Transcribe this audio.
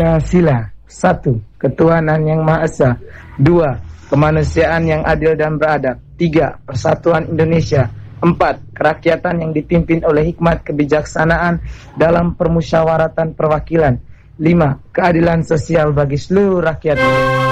Pancasila. 1. Ketuhanan yang Maha Esa. 2. Kemanusiaan yang adil dan beradab. 3. Persatuan Indonesia. 4. Kerakyatan yang dipimpin oleh hikmat kebijaksanaan dalam permusyawaratan perwakilan. 5. Keadilan sosial bagi seluruh rakyat.